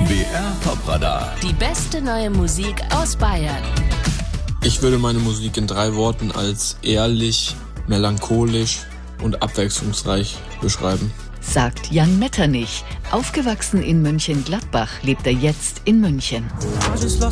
BR Top-Radar. Die beste neue Musik aus Bayern. Ich würde meine Musik in 3 Worten als ehrlich, melancholisch und abwechslungsreich beschreiben. Sagt Jan Metternich. Aufgewachsen in Mönchengladbach, lebt er jetzt in München.